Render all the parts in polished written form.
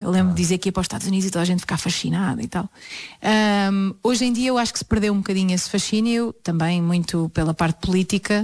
Eu lembro de dizer que ia para os Estados Unidos e toda a gente ficar fascinada e tal. Hoje em dia eu acho que se perdeu um bocadinho esse fascínio, também muito pela parte política.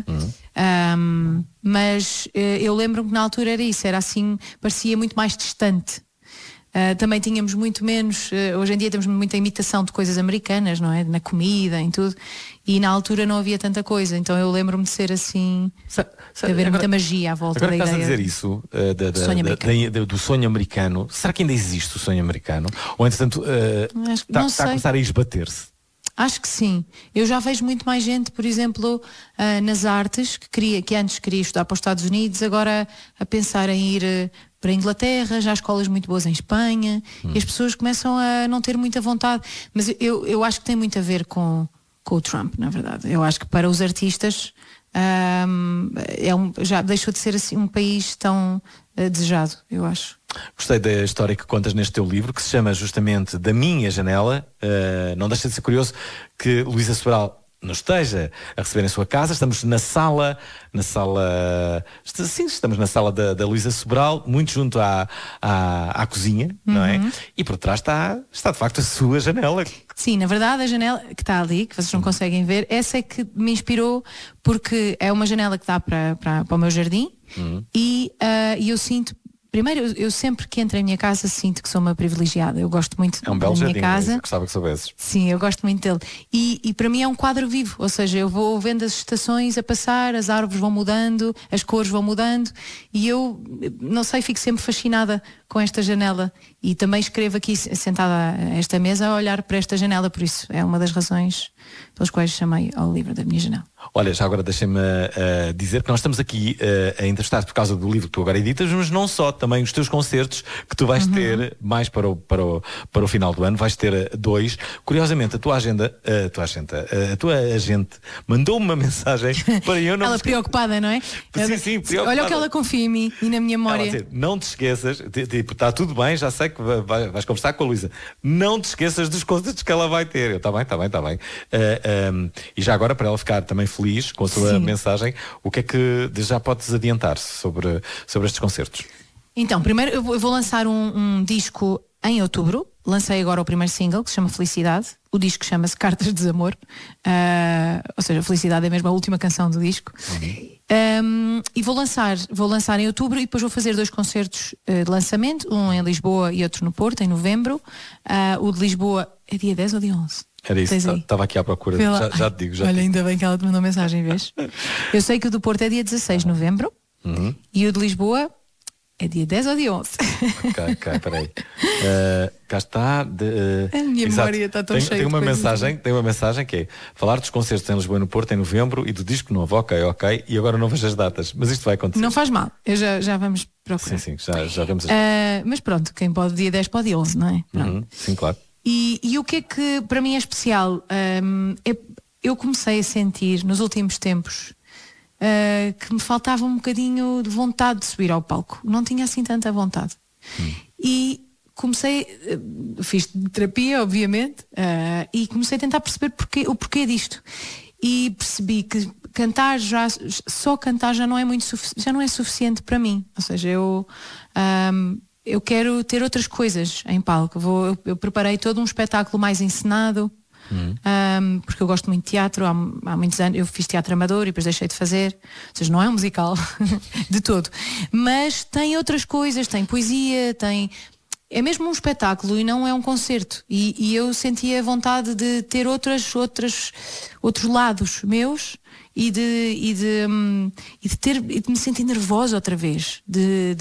Mas eu lembro-me que na altura era isso, era assim, parecia muito mais distante. Também tínhamos muito menos, hoje em dia temos muita imitação de coisas americanas, não é? Na comida, em tudo. E na altura não havia tanta coisa. Então eu lembro-me de ser assim, de haver muita magia à volta da ideia. Agora estás a dizer isso do sonho americano. Será que ainda existe o sonho americano? Ou entretanto está a começar a esbater-se? Acho que sim. Eu já vejo muito mais gente, por exemplo, nas artes, que antes queria estudar para os Estados Unidos, agora a pensar em ir para a Inglaterra, já há escolas muito boas em Espanha, e as pessoas começam a não ter muita vontade. Mas eu acho que tem muito a ver com o Trump, na verdade. Eu acho que para os artistas já deixou de ser assim um país tão desejado, eu acho. Gostei da história que contas neste teu livro, que se chama justamente Da Minha Janela. Não deixa de ser curioso que Luísa Sobral nos esteja a receber em sua casa. Estamos na sala sim, estamos na sala da Luísa Sobral, muito junto à cozinha, não é? E por trás está de facto a sua janela. Sim, na verdade a janela que está ali, que vocês não conseguem ver, essa é que me inspirou, porque é uma janela que dá para o meu jardim. E eu sinto, primeiro, eu sempre que entro em minha casa sinto que sou uma privilegiada. Eu gosto muito da minha casa. Gostava que soubesses. Sim, eu gosto muito dele. E para mim é um quadro vivo. Ou seja, eu vou vendo as estações a passar, as árvores vão mudando, as cores vão mudando. E eu, não sei, fico sempre fascinada com esta janela. E também escrevo aqui, sentada a esta mesa, a olhar para esta janela. Por isso, é uma das razões pelas quais chamei ao livro Da Minha Janela. Olha, já agora deixem-me dizer que nós estamos aqui a entrevistar por causa do livro que tu agora editas, mas não só, também os teus concertos que tu vais ter mais para o final do ano, vais ter 2. Curiosamente, a tua agente mandou-me uma mensagem para eu não... Ela preocupada, não é? Sim, preocupada. Olha o que ela confia em mim e na minha memória. Ela dizer, não te esqueças, tipo, está tudo bem, já sei que vais conversar com a Luísa. Não te esqueças dos concertos que ela vai ter. Está bem. E já agora, para ela ficar também feliz com a sua mensagem, o que é que já podes adiantar sobre estes concertos? Então, primeiro eu vou lançar um disco em outubro. Lancei agora o primeiro single, que se chama Felicidade. O disco chama-se Cartas de Desamor. Ou seja, Felicidade é mesmo a última canção do disco. E vou lançar em outubro, e depois vou fazer 2 concertos de lançamento, um em Lisboa e outro no Porto, em novembro. O de Lisboa é dia 10 ou dia 11? Era isso, estava aqui à procura. Já te digo. Olha, ainda bem que ela te mandou mensagem, vês? Eu sei que o do Porto é dia 16 de novembro e o de Lisboa é dia 10 ou dia 11? Ok, peraí. Cá está. A minha memória está tão cheia tem uma mensagem que é falar dos concertos em Lisboa e no Porto em novembro e do disco novo. Ok. E agora não vejo as datas, mas isto vai acontecer. Não faz mal, já vamos procurar. Sim, já vemos. Mas pronto, quem pode dia 10 pode dia 11, não é? Sim, claro. E o que é que para mim é especial? Eu comecei a sentir nos últimos tempos que me faltava um bocadinho de vontade de subir ao palco. Não tinha assim tanta vontade. E fiz terapia, obviamente, e comecei a tentar perceber o porquê disto. E percebi que só cantar já não é suficiente para mim. Ou seja, eu quero ter outras coisas em palco. Eu preparei todo um espetáculo mais encenado, porque eu gosto muito de teatro. Há muitos anos eu fiz teatro amador e depois deixei de fazer. Ou seja, não é um musical de todo, mas tem outras coisas, tem poesia, é mesmo um espetáculo e não é um concerto. E eu sentia vontade de ter outros lados meus e de me sentir nervosa outra vez, de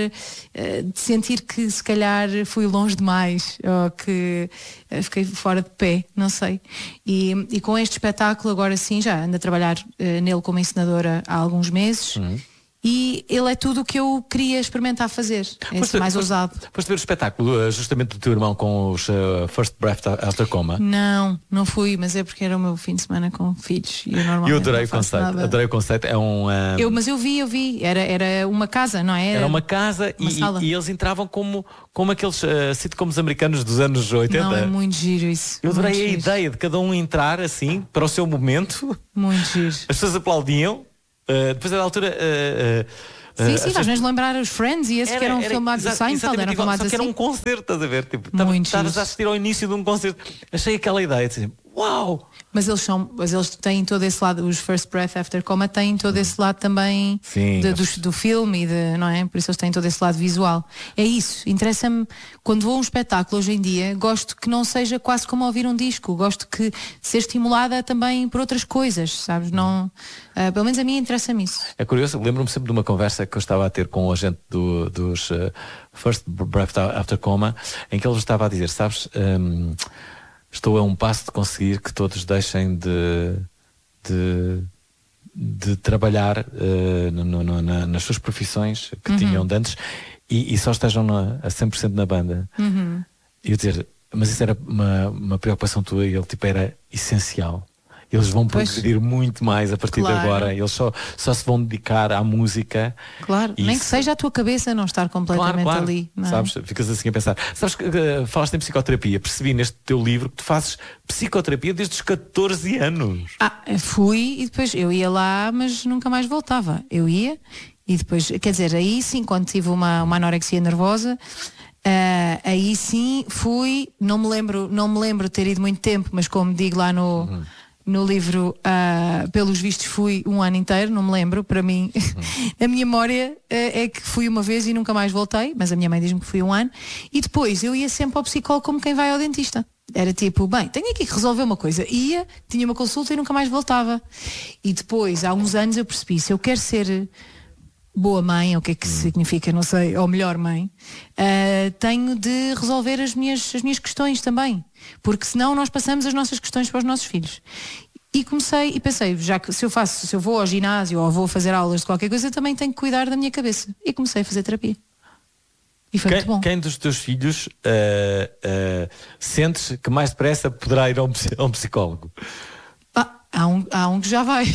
sentir que se calhar fui longe demais ou que fiquei fora de pé, não sei. E com este espetáculo agora sim já ando a trabalhar nele como encenadora há alguns meses. E ele é tudo o que eu queria experimentar fazer. É mais ousado. Foste ver o espetáculo justamente do teu irmão com os First Breath After Coma? Não fui, mas é porque era o meu fim de semana com filhos. E eu adorei o conceito. É Mas eu vi. Era uma casa, não é? Era uma casa e eles entravam como aqueles sitcoms americanos dos anos 80. Não, é muito giro isso. Eu adorei a ideia de cada um entrar assim, para o seu momento. Muito giro. As pessoas aplaudiam. Depois da altura Sim, faz mesmo lembrar os Friends e esses que eram filmados do Seinfeld, eram filmados assim. Só que era um concerto, estás a ver? Tipo, Muito estavas a assistir ao início de um concerto. Achei aquela ideia de dizer, uau! Mas eles têm todo esse lado, os First Breath After Coma têm todo esse lado também do filme, não é? Por isso eles têm todo esse lado visual. É isso, interessa-me, quando vou a um espetáculo hoje em dia, gosto que não seja quase como ouvir um disco, gosto que ser estimulada também por outras coisas, sabes? Não, pelo menos a mim interessa-me isso. É curioso, lembro-me sempre de uma conversa que eu estava a ter com o agente dos First Breath After Coma, em que ele estava a dizer, sabes... estou a um passo de conseguir que todos deixem de trabalhar nas suas profissões que tinham de antes e só estejam a 100% na banda. E eu dizer, mas isso era uma preocupação tua e ele tipo era essencial. Eles vão progredir muito mais a partir de agora. Eles só se vão dedicar à música. Claro, nem que seja a tua cabeça não estar completamente ali. Não é? Sabes, ficas assim a pensar. Sabes que falaste em psicoterapia. Percebi neste teu livro que tu fazes psicoterapia desde os 14 anos. Fui e depois eu ia lá, mas nunca mais voltava. Eu ia e depois, quer dizer, aí sim, quando tive uma anorexia nervosa, aí sim fui, não me lembro de ter ido muito tempo, mas como digo lá no livro, pelos vistos fui um ano inteiro, não me lembro, para mim a minha memória é que fui uma vez e nunca mais voltei, mas a minha mãe diz-me que fui um ano, e depois eu ia sempre ao psicólogo como quem vai ao dentista. Era tipo, bem, tenho aqui que resolver uma coisa. Ia, tinha uma consulta e nunca mais voltava. E depois, há uns anos eu percebi, se eu quero ser boa mãe, ou o que é que significa, não sei, ou melhor mãe, tenho de resolver as minhas questões também, porque senão nós passamos as nossas questões para os nossos filhos. E comecei e pensei, já que se eu vou ao ginásio ou vou fazer aulas de qualquer coisa, também tenho que cuidar da minha cabeça. E comecei a fazer terapia. E foi muito bom. Quem dos teus filhos sentes que mais depressa poderá ir a um psicólogo? Há um que já vai.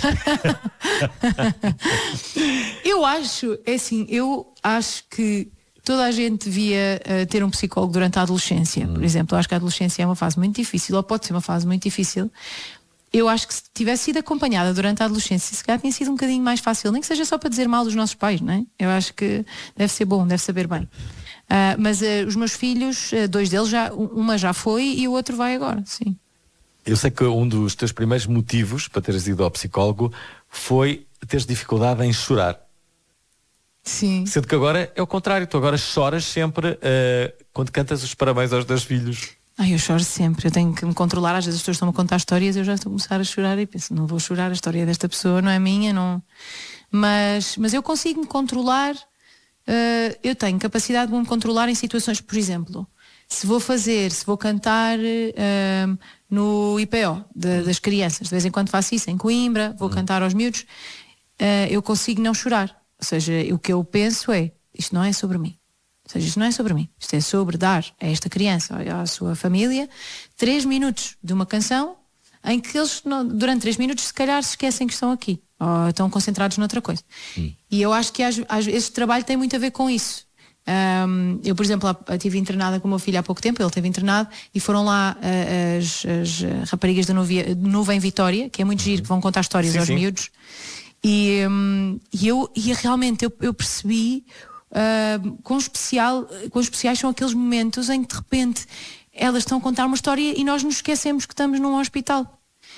Eu acho que toda a gente devia ter um psicólogo durante a adolescência. Por exemplo, eu acho que a adolescência é uma fase muito difícil, ou pode ser uma fase muito difícil. Eu acho que se tivesse sido acompanhada durante a adolescência, se calhar tinha sido um bocadinho mais fácil, nem que seja só para dizer mal dos nossos pais, não é? Eu acho que deve ser bom, deve saber bem. Mas os meus filhos, 2 deles, uma já foi e o outro vai agora, sim. Eu sei que um dos teus primeiros motivos para teres ido ao psicólogo foi teres dificuldade em chorar. Sim. Sendo que agora é o contrário, tu agora choras sempre quando cantas os parabéns aos teus filhos. Eu choro sempre, eu tenho que me controlar. Às vezes as pessoas estão-me a contar histórias e eu já estou a começar a chorar e penso, não vou chorar, a história desta pessoa não é minha, não. Mas eu consigo me controlar, eu tenho capacidade de me controlar em situações, por exemplo, se vou cantar no IPO das crianças, de vez em quando faço isso em Coimbra, vou cantar aos miúdos, eu consigo não chorar. Ou seja, o que eu penso é, isto não é sobre mim. Ou seja, isto não é sobre mim. Isto é sobre dar a esta criança, à sua família, 3 minutos de uma canção em que eles, durante 3 minutos, se calhar se esquecem que estão aqui. Ou estão concentrados noutra coisa. E eu acho que este trabalho tem muito a ver com isso. Eu, por exemplo, estive internada com o meu filho há pouco tempo, ele esteve internado e foram lá as raparigas da Nuvem Vitória, que é muito giro, que vão contar histórias aos miúdos. E realmente eu percebi quão especiais são aqueles momentos em que de repente elas estão a contar uma história e nós nos esquecemos que estamos num hospital.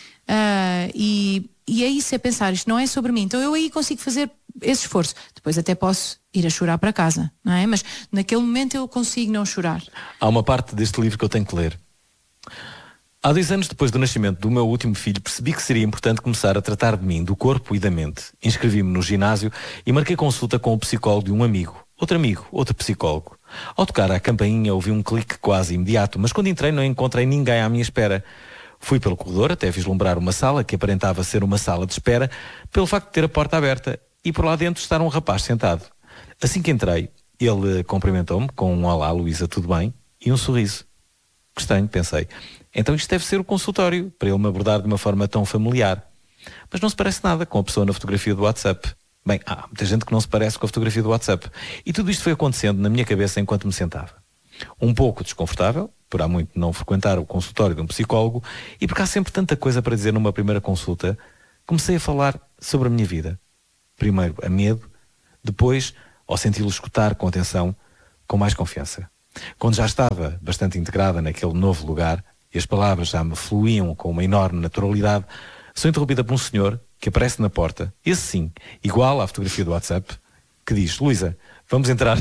E é isso, é pensar, isto não é sobre mim. Então eu aí consigo fazer esse esforço. Depois até posso ir a chorar para casa, não é? Mas naquele momento eu consigo não chorar. Há uma parte deste livro que eu tenho que ler. Há 2 anos depois do nascimento do meu último filho, percebi que seria importante começar a tratar de mim, do corpo e da mente. Inscrevi-me no ginásio e marquei consulta com o psicólogo de um amigo, outro psicólogo. Ao tocar à campainha ouvi um clique quase imediato, mas quando entrei não encontrei ninguém à minha espera. Fui pelo corredor até vislumbrar uma sala que aparentava ser uma sala de espera, pelo facto de ter a porta aberta e por lá dentro estar um rapaz sentado. Assim que entrei, ele cumprimentou-me com um olá, Luísa, tudo bem? E um sorriso. Que estranho, pensei. Então isto deve ser o consultório, para ele me abordar de uma forma tão familiar. Mas não se parece nada com a pessoa na fotografia do WhatsApp. Bem, há muita gente que não se parece com a fotografia do WhatsApp. E tudo isto foi acontecendo na minha cabeça enquanto me sentava. Um pouco desconfortável, por há muito não frequentar o consultório de um psicólogo, e porque há sempre tanta coisa para dizer numa primeira consulta, comecei a falar sobre a minha vida. Primeiro a medo, Depois, ao senti-lo escutar com atenção, com mais confiança. Quando já estava bastante integrada naquele novo lugar e as palavras já me fluíam com uma enorme naturalidade, sou interrompida por um senhor que aparece na porta, esse sim, igual à fotografia do WhatsApp, que diz: Luísa, vamos entrar.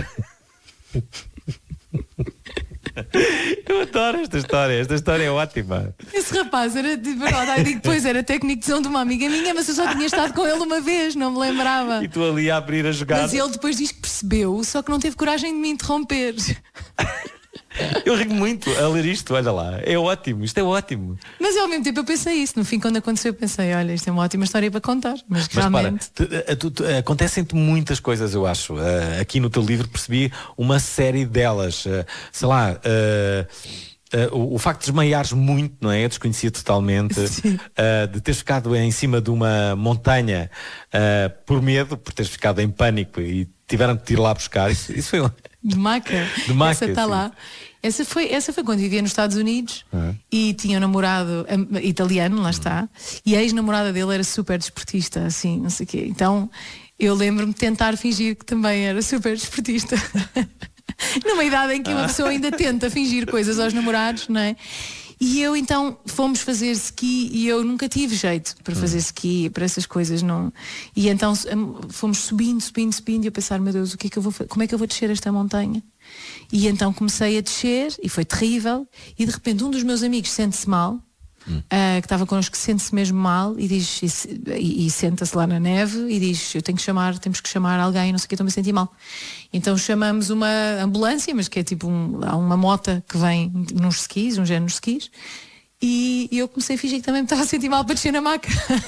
Eu adoro esta história é ótima. Esse rapaz era de verdade, e depois era técnico de som de uma amiga minha, mas eu só tinha estado com ele uma vez, não me lembrava. E tu ali a abrir a jogada. Mas ele depois diz que percebeu, só que não teve coragem de me interromper. Eu rio muito a ler isto, olha lá, é ótimo, isto é ótimo. Mas ao mesmo tempo eu pensei isso, no fim quando aconteceu eu pensei, olha, isto é uma ótima história para contar. Mas realmente... acontecem-te muitas coisas, eu acho. Aqui no teu livro percebi uma série delas. Sei lá, o facto de desmaiares muito, não é? Eu desconhecia totalmente. De teres ficado em cima de uma montanha por medo, por teres ficado em pânico e tiveram que te ir lá buscar. Isso foi de maca. Essa está lá. Essa foi quando vivia nos Estados Unidos e tinha um namorado italiano, lá está, e a ex-namorada dele era super desportista, assim, não sei o quê. Então eu lembro-me de tentar fingir que também era super desportista. Numa idade em que uma pessoa ainda tenta fingir coisas aos namorados, não é? E eu então fomos fazer ski e eu nunca tive jeito para fazer ski, para essas coisas, não. E então fomos subindo e eu pensar, meu Deus, como é que eu vou descer esta montanha? E então comecei a descer e foi terrível e de repente um dos meus amigos sente-se mal, que estava connosco, sente-se mesmo mal e diz, e senta-se lá na neve e diz, temos que chamar alguém, não sei o que, estou-me a sentir mal. Então chamamos uma ambulância, mas que é tipo há uma mota que vem nos skis, um género de skis, e eu comecei a fingir que também me estava a sentir mal para descer na maca.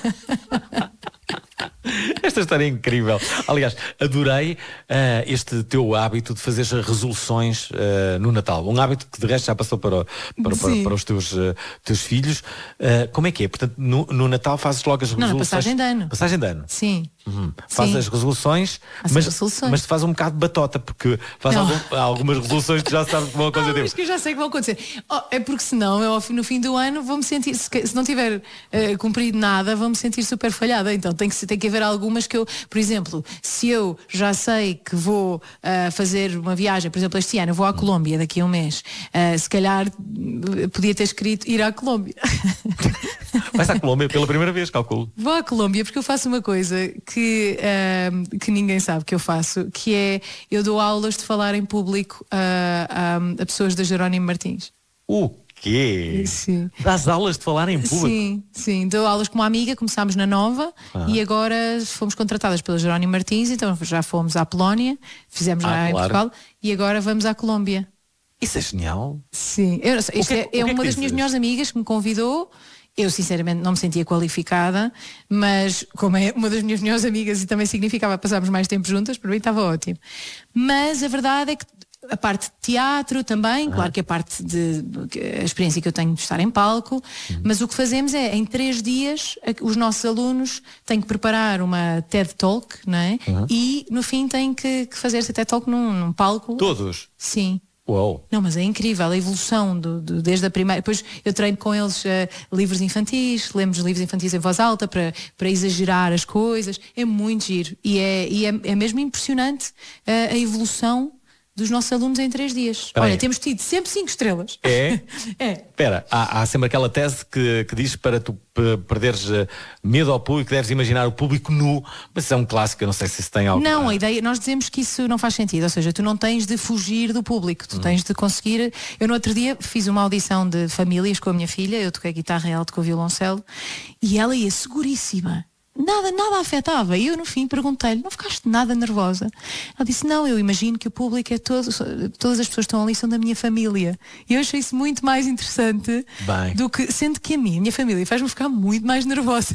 Esta história é incrível. Aliás, adorei este teu hábito de fazer resoluções no Natal. Um hábito que de resto já passou para os teus filhos. Como é que é? Portanto, no Natal fazes logo as resoluções? Não, passagem de ano. Passagem de ano? Sim. Faz as resoluções, mas te faz um bocado de batota, porque faz algumas resoluções que já sabes que vão acontecer. Mas que eu já sei que vão acontecer. É porque senão, no fim do ano, vou-me sentir, se não tiver cumprido nada, vou-me sentir super falhada. Então tem que haver algumas que eu, por exemplo, se eu já sei que vou fazer uma viagem, por exemplo, este ano eu vou à Colômbia daqui a um mês, se calhar podia ter escrito ir à Colômbia. Vais à Colômbia pela primeira vez, calculo. Vou à Colômbia porque eu faço uma coisa que ninguém sabe que eu faço, que é, eu dou aulas de falar em público a pessoas da Jerónimo Martins. O quê? Sim. Dás aulas de falar em público? Sim, dou aulas com uma amiga, começámos na Nova e agora fomos contratadas pela Jerónimo Martins, então já fomos à Polónia, fizemos lá em Portugal e agora vamos à Colômbia. Isso é genial. Sim, isto é uma das minhas melhores amigas que me convidou. Eu sinceramente não me sentia qualificada, mas como é uma das minhas melhores amigas e também significava passarmos mais tempo juntas, para mim estava ótimo. Mas a verdade é que a parte de teatro também, claro que a parte a experiência que eu tenho de estar em palco, mas o que fazemos é, em 3 dias, os nossos alunos têm que preparar uma TED Talk, não é? E no fim têm que fazer essa TED Talk num palco. Todos? Sim. Uou. Não, mas é incrível a evolução desde a primeira. Depois eu treino com eles livros infantis, lemos livros infantis em voz alta para exagerar as coisas. É muito giro e é mesmo impressionante a evolução dos nossos alunos em 3 dias. Olha, temos tido sempre 5 estrelas. É? É. Espera, há sempre aquela tese que diz para tu perderes medo ao público, deves imaginar o público nu, mas isso é um clássico, eu não sei se isso tem algo. Não, a ideia, nós dizemos que isso não faz sentido, ou seja, tu não tens de fugir do público, tu tens de conseguir. Eu no outro dia fiz uma audição de famílias com a minha filha, eu toquei guitarra alta com o violoncelo e ela ia seguríssima. Nada afetava. E eu no fim perguntei-lhe, não ficaste nada nervosa? Ela disse, não, eu imagino que o público é todas as pessoas que estão ali são da minha família. E eu achei isso muito mais interessante do que, sendo que a minha família faz-me ficar muito mais nervosa.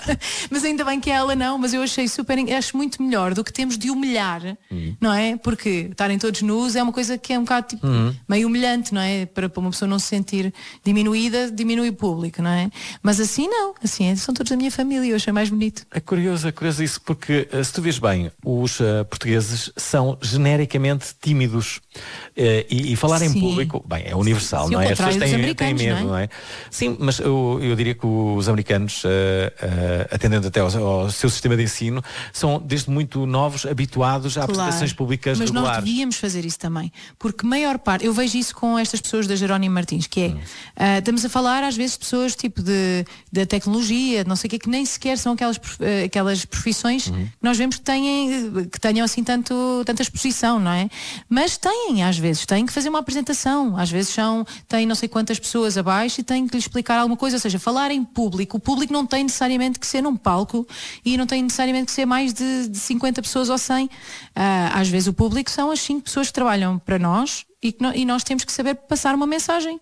Mas ainda bem que ela não, mas eu achei acho muito melhor do que temos de humilhar, não é? Porque estarem todos nus é uma coisa que é um bocado tipo, meio humilhante, não é? Para uma pessoa não se sentir diminuída, diminui o público, não é? Mas assim não, assim são todos da minha família, eu achei mais bonito. bonito. É curioso isso, porque se tu vês bem, os portugueses são genericamente tímidos. E falar em público, bem, é universal, não é? As pessoas têm medo, não é? Sim, mas eu diria que os americanos, atendendo até ao seu sistema de ensino, são desde muito novos habituados a apresentações públicas regulares. Mas nós devíamos fazer isso também, porque maior parte, eu vejo isso com estas pessoas da Jerónimo Martins, que é, estamos a falar às vezes de pessoas tipo da tecnologia, não sei o que nem sequer são aquelas profissões que nós vemos que tenham assim tanta exposição, não é? Mas têm, às vezes, têm que fazer uma apresentação, às vezes têm não sei quantas pessoas abaixo e têm que lhe explicar alguma coisa, ou seja, falar em público, o público não tem necessariamente que ser num palco e não tem necessariamente que ser mais de 50 pessoas ou 100. Às vezes o público são as 5 pessoas que trabalham para nós e nós temos que saber passar uma mensagem.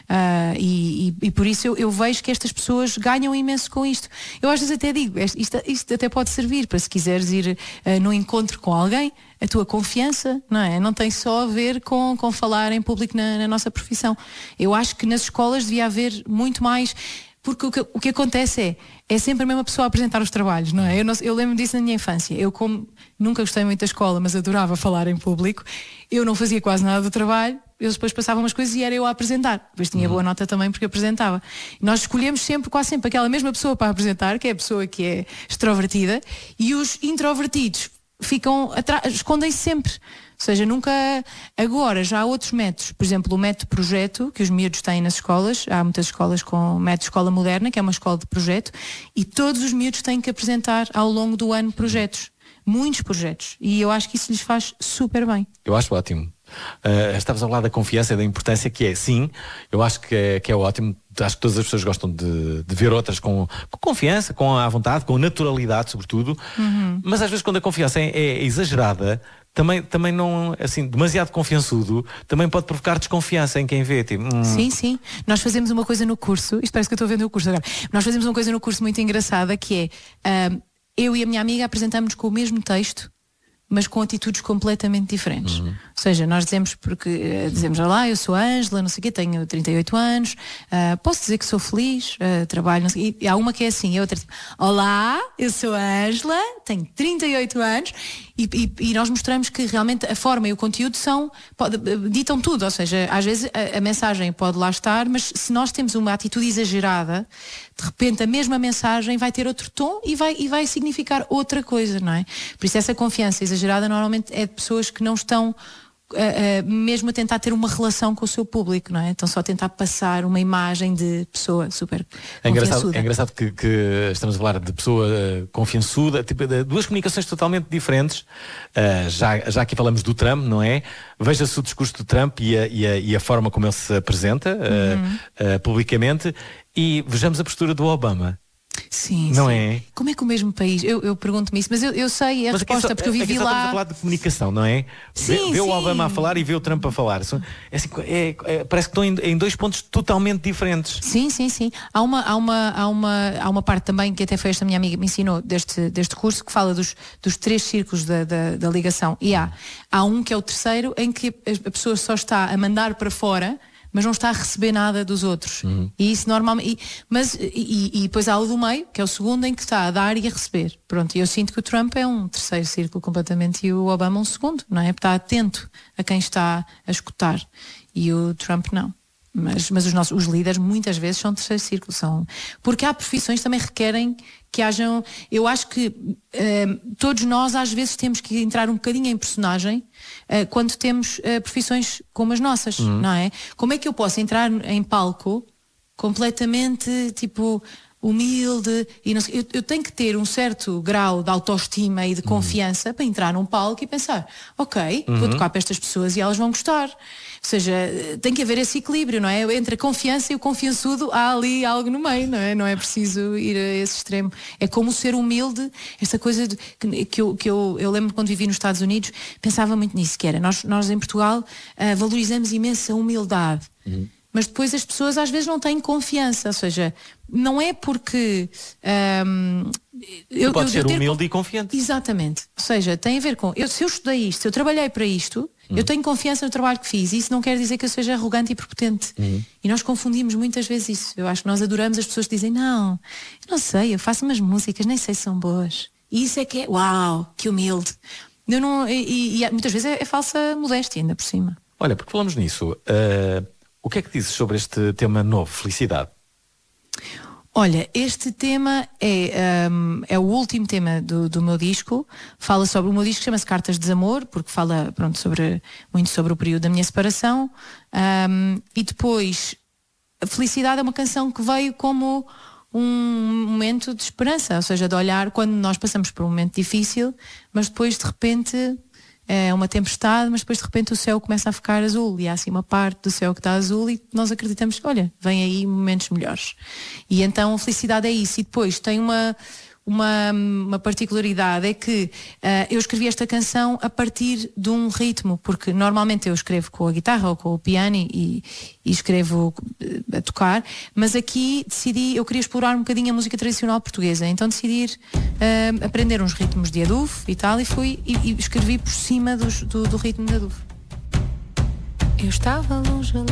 E por isso eu vejo que estas pessoas ganham imenso com isto. Eu às vezes até digo, isto até pode servir para se quiseres ir num encontro com alguém, a tua confiança, não é? Não tem só a ver com falar em público na nossa profissão. Eu acho que nas escolas devia haver muito mais, porque o que acontece é sempre a mesma pessoa a apresentar os trabalhos, não é? Eu lembro disso na minha infância. Eu, como nunca gostei muito da escola, mas adorava falar em público, eu não fazia quase nada do trabalho, eles depois passavam umas coisas e era eu a apresentar. Depois tinha boa nota também porque apresentava. Nós escolhemos quase sempre aquela mesma pessoa para apresentar, que é a pessoa que é extrovertida, e os introvertidos ficam atrás, escondem-se sempre. Ou seja, nunca... Agora já há outros métodos. Por exemplo, o método projeto, que os miúdos têm nas escolas. Há muitas escolas com o método escola moderna, que é uma escola de projeto, e todos os miúdos têm que apresentar ao longo do ano projetos. Muitos projetos. E eu acho que isso lhes faz super bem. Eu acho ótimo. Estavas a falar da confiança e da importância que é. Sim, eu acho que é ótimo. Acho que todas as pessoas gostam de ver outras com confiança, com à vontade, com naturalidade, sobretudo. Mas às vezes quando a confiança é exagerada, também não, assim, demasiado confiançudo, também pode provocar desconfiança em quem vê. Tipo, Sim. Nós fazemos uma coisa no curso, isto parece que eu estou vendo o curso agora. Nós fazemos uma coisa no curso muito engraçada, que é, eu e a minha amiga apresentamos com o mesmo texto, mas com atitudes completamente diferentes. Ou seja, nós dizemos, olá, eu sou a Ângela, não sei o quê, tenho 38 anos, posso dizer que sou feliz, trabalho, não sei o quê. E há uma que é assim, a outra tipo, olá, eu sou a Ângela, tenho 38 anos, e nós mostramos que realmente a forma e o conteúdo ditam tudo, ou seja, às vezes a mensagem pode lá estar, mas se nós temos uma atitude exagerada, de repente a mesma mensagem vai ter outro tom e vai significar outra coisa, não é? Por isso essa confiança exagerada normalmente é de pessoas que não estão mesmo a tentar ter uma relação com o seu público, não é? Então só tentar passar uma imagem de pessoa super confiançuda. É engraçado que estamos a falar de pessoa confiançuda, tipo, de duas comunicações totalmente diferentes. Já aqui falamos do Trump, não é? Veja-se o discurso do Trump e a forma como ele se apresenta publicamente, e vejamos a postura do Obama. Sim, não sim. É? Como é que o mesmo país? Eu pergunto-me isso, mas eu sei a resposta, porque eu vivi lá. Estamos a falar de comunicação, não é? Sim, vê o Obama a falar e vê o Trump a falar. Parece que estão em dois pontos totalmente diferentes. Sim. Há uma parte também que até foi esta minha amiga me ensinou deste curso, que fala dos 3 círculos da ligação. E há um que é o terceiro, em que a pessoa só está a mandar para fora, mas não está a receber nada dos outros. E isso normalmente. E depois há o do meio, que é o segundo, em que está a dar e a receber. Pronto, e eu sinto que o Trump é um terceiro círculo completamente e o Obama um segundo, não é? Porque está atento a quem está a escutar. E o Trump não. Mas os líderes muitas vezes são terceiro círculo. Porque há profissões que também requerem que hajam. Eu acho que todos nós às vezes temos que entrar um bocadinho em personagem quando temos profissões como as nossas, não é? Como é que eu posso entrar em palco completamente tipo humilde e não sei, eu tenho que ter um certo grau de autoestima e de confiança para entrar num palco e pensar, ok, vou tocar para estas pessoas e elas vão gostar. Ou seja, tem que haver esse equilíbrio, não é? Entre a confiança e o confiançudo há ali algo no meio, não é? Não é preciso ir a esse extremo. É como ser humilde, esta coisa que eu lembro quando vivi nos Estados Unidos, pensava muito nisso, que era, nós em Portugal valorizamos imensa humildade. Mas depois as pessoas às vezes não têm confiança, ou seja, não é porque pode ser humilde e confiante. Exatamente, ou seja, tem a ver com se eu estudei isto, se eu trabalhei para isto, Eu tenho confiança no trabalho que fiz e isso não quer dizer que eu seja arrogante e prepotente. E nós confundimos muitas vezes isso. Eu acho que nós adoramos as pessoas que dizem, não, eu não sei, eu faço umas músicas, nem sei se são boas. E isso é que é, uau, que humilde. Eu não, e muitas vezes é falsa modéstia ainda por cima. Olha, porque falamos nisso, o que é que dizes sobre este tema novo, Felicidade? Olha, este tema é o último tema do meu disco. Fala sobre o meu disco, chama-se Cartas de Desamor, porque fala muito sobre o período da minha separação. E depois, a Felicidade é uma canção que veio como um momento de esperança, ou seja, de olhar quando nós passamos por um momento difícil, mas depois de repente é uma tempestade, mas depois de repente o céu começa a ficar azul e há assim uma parte do céu que está azul e nós acreditamos que, olha, vem aí momentos melhores. E então a felicidade é isso. E depois tem uma particularidade, é que eu escrevi esta canção a partir de um ritmo, porque normalmente eu escrevo com a guitarra ou com o piano e escrevo a tocar, mas aqui eu queria explorar um bocadinho a música tradicional portuguesa, então decidi aprender uns ritmos de adufo e tal, e escrevi por cima do ritmo de adufo. Eu estava longe